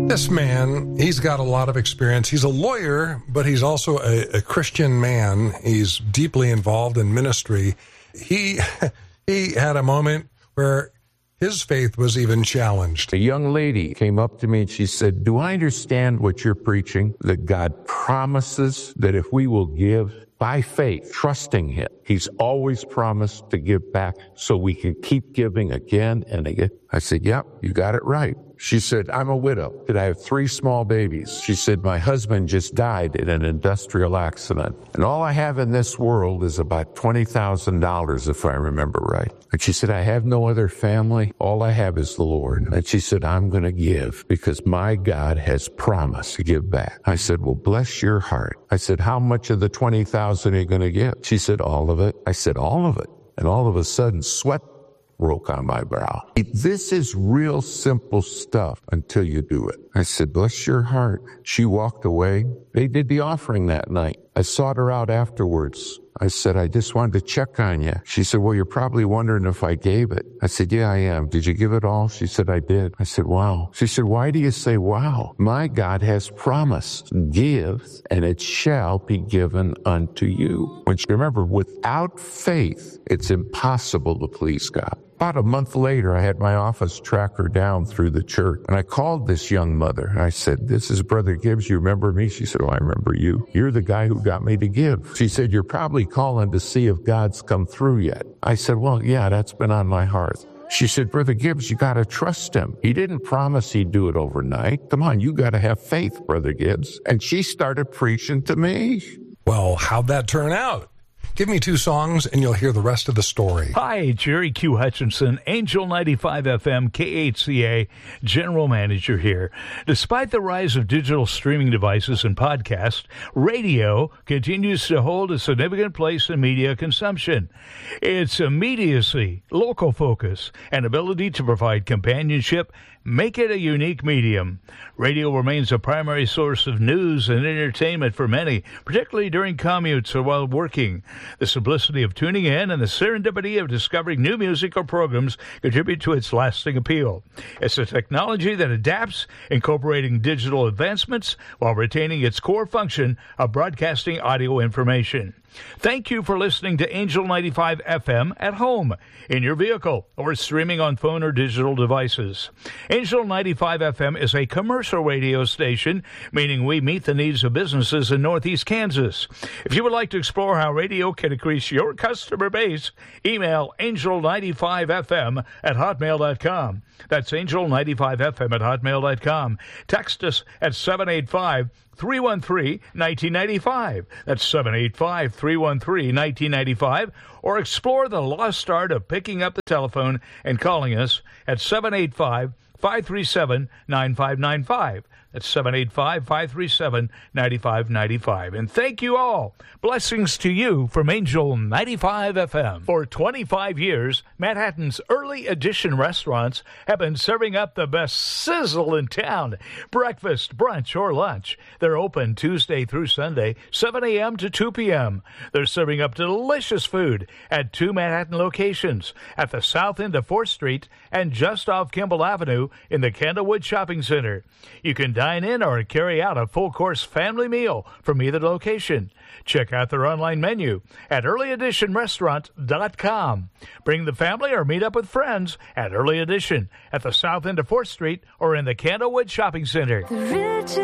This man, he's got a lot of experience. He's a lawyer, but he's also a Christian man. He's deeply involved in ministry. He had a moment where his faith was even challenged. A young lady came up to me and she said, "Do I understand what you're preaching? That God promises that if we will give by faith, trusting Him, He's always promised to give back so we can keep giving again and again." I said, "Yep, you got it right." She said, "I'm a widow. I have 3 small babies." She said, "My husband just died in an industrial accident. And all I have in this world is about $20,000, if I remember right." And she said, "I have no other family. All I have is the Lord." And she said, "I'm going to give because my God has promised to give back." I said, "Well, bless your heart." I said, "How much of the $20,000 are you going to give?" She said, "All of it." I said, "All of it?" And all of a sudden, sweat broke on my brow. This is real simple stuff until you do it. I said, "Bless your heart." She walked away. They did the offering that night. I sought her out afterwards. I said, "I just wanted to check on you." She said, "Well, you're probably wondering if I gave it." I said, "Yeah, I am. Did you give it all?" She said, "I did." I said, "Wow." She said, "Why do you say wow?" My God has promised, "Give, and it shall be given unto you." Which, remember, without faith, it's impossible to please God. About a month later, I had my office track her down through the church, and I called this young mother. I said, "This is Brother Gibbs. You remember me?" She said, "Oh, I remember you. You're the guy who got me to give." She said, "You're probably calling to see if God's come through yet." I said, "Well, yeah, that's been on my heart." She said, "Brother Gibbs, you got to trust Him. He didn't promise He'd do it overnight. Come on, you got to have faith, Brother Gibbs." And she started preaching to me. Well, how'd that turn out? Give me 2 songs and you'll hear the rest of the story. Hi, Jerry Q. Hutchinson, Angel 95 FM, KHCA, General Manager here. Despite the rise of digital streaming devices and podcasts, radio continues to hold a significant place in media consumption. Its immediacy, local focus, and ability to provide companionship make it a unique medium. Radio remains a primary source of news and entertainment for many, particularly during commutes or while working. The simplicity of tuning in and the serendipity of discovering new music or programs contribute to its lasting appeal. It's a technology that adapts, incorporating digital advancements while retaining its core function of broadcasting audio information. Thank you for listening to Angel 95 FM at home, in your vehicle, or streaming on phone or digital devices. Angel 95 FM is a commercial radio station, meaning we meet the needs of businesses in Northeast Kansas. If you would like to explore how radio can increase your customer base, email angel95fm at hotmail.com. That's angel95fm at hotmail.com. Text us at 785-313-1995. That's 785-313-1995. Or explore the lost art of picking up the telephone and calling us at 785-537-9595. That's 785-537-9595. And thank you all. Blessings to you from Angel 95 FM. For 25 years, Manhattan's early edition restaurants have been serving up the best sizzle in town. Breakfast, brunch, or lunch. They're open Tuesday through Sunday, 7 a.m. to 2 p.m. They're serving up delicious food at 2 Manhattan locations, at the south end of 4th Street and just off Kimball Avenue in the Candlewood Shopping Center. You can dine in or carry out a full-course family meal from either location. Check out their online menu at earlyeditionrestaurant.com. Bring the family or meet up with friends at Early Edition at the south end of 4th Street or in the Candlewood Shopping Center.